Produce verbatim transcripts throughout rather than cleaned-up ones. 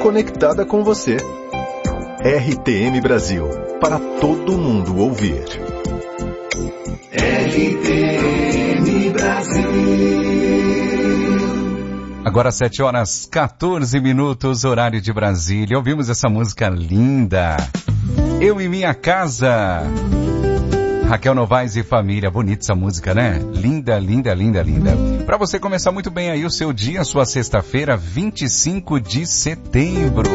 conectada com você. R T M Brasil, para todo mundo ouvir. R T M Brasil. Agora sete horas, quatorze minutos, horário de Brasília. Ouvimos essa música linda. Eu e Minha Casa. Raquel Novaes e Família. Bonita essa música, né? Linda, linda, linda, linda. Para você começar muito bem aí o seu dia, sua sexta-feira, vinte e cinco de setembro.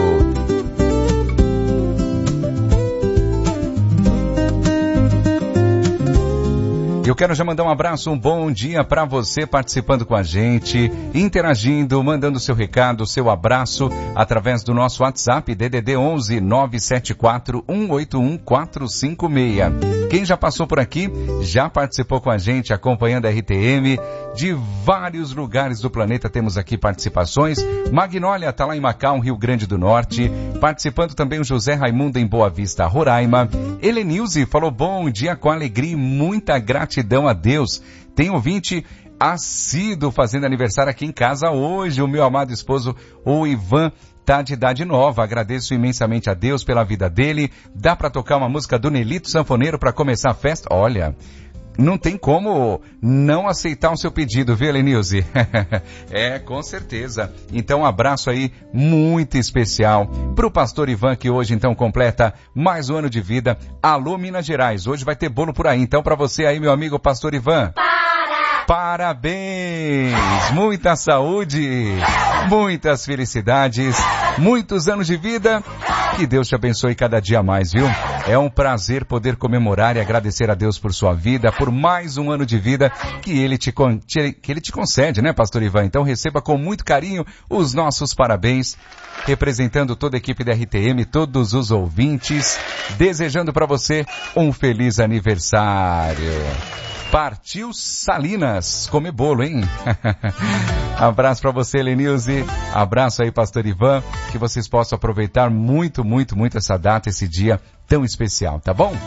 Eu quero já mandar um abraço, um bom dia para você participando com a gente, interagindo, mandando seu recado, seu abraço através do nosso WhatsApp D D D onze nove sete quatro um oito um quatro cinco seis. Quem já passou por aqui, já participou com a gente, acompanhando a R T M, de vários lugares do planeta temos aqui participações. Magnólia está lá em Macau, Rio Grande do Norte, participando também o José Raimundo em Boa Vista, Roraima. Helenilze falou bom dia com alegria e muita gratidão a Deus. Tem ouvinte assíduo fazendo aniversário aqui em casa hoje. O meu amado esposo, o Ivan, tá de idade nova. Agradeço imensamente a Deus pela vida dele. Dá para tocar uma música do Nelito Sanfoneiro para começar a festa? Olha, não tem como não aceitar o seu pedido, viu, Helenilze? É, com certeza. Então, um abraço aí muito especial pro pastor Ivan, que hoje, então, completa mais um ano de vida. Alô, Minas Gerais. Hoje vai ter bolo por aí. Então, para você aí, meu amigo pastor Ivan. Para! Parabéns! Muita saúde, muitas felicidades, muitos anos de vida. Que Deus te abençoe cada dia mais, viu? É um prazer poder comemorar e agradecer a Deus por sua vida, por mais um ano de vida que ele te, que ele te concede, né, pastor Ivan? Então receba com muito carinho os nossos parabéns, representando toda a equipe da R T M, todos os ouvintes, desejando para você um feliz aniversário. Partiu Salinas, comer bolo, hein? Abraço pra você, Lenilze. Abraço aí, pastor Ivan. Que vocês possam aproveitar muito, muito, muito essa data, esse dia tão especial, tá bom?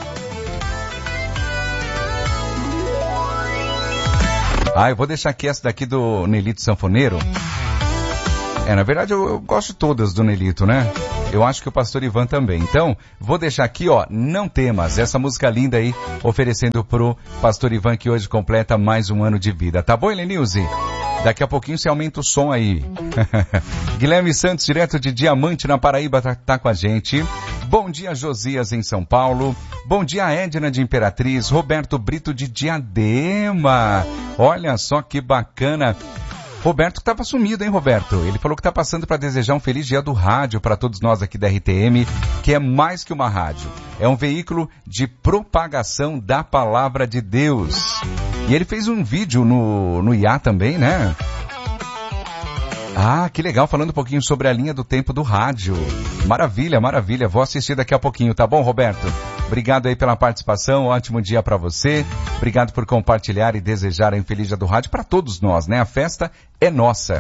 Ah, eu vou deixar aqui essa daqui do Nelito Sanfoneiro. É, na verdade eu, eu gosto de todas do Nelito, né? Eu acho que o pastor Ivan também. Então, vou deixar aqui, ó, Não Temas, essa música linda aí, oferecendo pro pastor Ivan, que hoje completa mais um ano de vida. Tá bom, Helenilze? Daqui a pouquinho você aumenta o som aí. Guilherme Santos, direto de Diamante, na Paraíba, tá, tá com a gente. Bom dia, Josias, em São Paulo. Bom dia, Edna de Imperatriz. Roberto Brito de Diadema. Olha só que bacana. Roberto que estava sumido, hein, Roberto? Ele falou que está passando para desejar um feliz dia do rádio para todos nós aqui da R T M, que é mais que uma rádio. É um veículo de propagação da palavra de Deus. E ele fez um vídeo no, no I A também, né? Ah, que legal, falando um pouquinho sobre a linha do tempo do rádio. Maravilha, maravilha. Vou assistir daqui a pouquinho, tá bom, Roberto? Obrigado aí pela participação, ótimo dia para você. Obrigado por compartilhar e desejar a feliz dia do rádio para todos nós, né? A festa é nossa.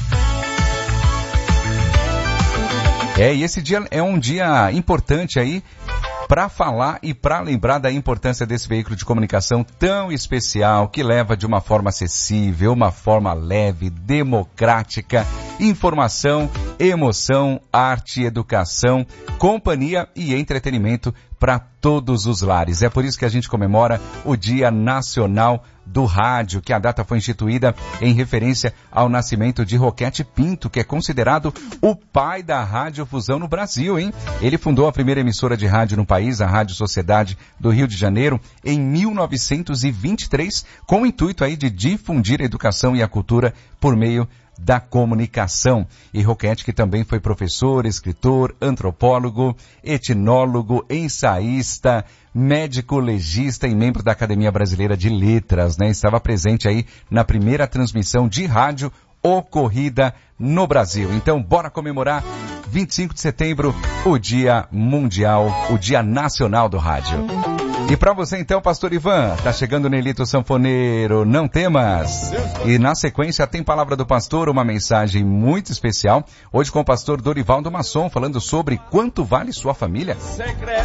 É, e esse dia é um dia importante aí para falar e para lembrar da importância desse veículo de comunicação tão especial, que leva de uma forma acessível, uma forma leve, democrática, informação, emoção, arte, educação, companhia e entretenimento para todos os lares. É por isso que a gente comemora o Dia Nacional do Rádio, que a data foi instituída em referência ao nascimento de Roquete Pinto, que é considerado o pai da radiodifusão no Brasil, hein? Ele fundou a primeira emissora de rádio no país, a Rádio Sociedade do Rio de Janeiro, em mil novecentos e vinte e três, com o intuito aí de difundir a educação e a cultura por meio da comunicação. E Roquete, que também foi professor, escritor, antropólogo, etnólogo, ensaísta, médico legista e membro da Academia Brasileira de Letras, né? Estava presente aí na primeira transmissão de rádio ocorrida no Brasil. Então, bora comemorar vinte e cinco de setembro, o Dia Mundial, o Dia Nacional do Rádio. E para você então, pastor Ivan, tá chegando o Nelito Sanfoneiro, Não Temas. E na sequência tem Palavra do Pastor, uma mensagem muito especial, hoje com o pastor Dorivaldo Masson, falando sobre quanto vale sua família.